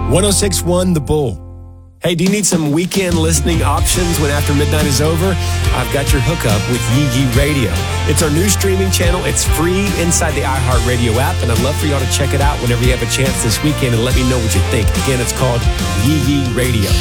106.1 The Bull. Hey, do you need some weekend listening options when after midnight is over? I've got your hookup with Yee Yee Radio. It's our new streaming channel. It's free inside the iHeartRadio app, and I'd love for y'all to check it out whenever you have a chance this weekend and let me know what you think. Again, it's called Yee Yee Radio.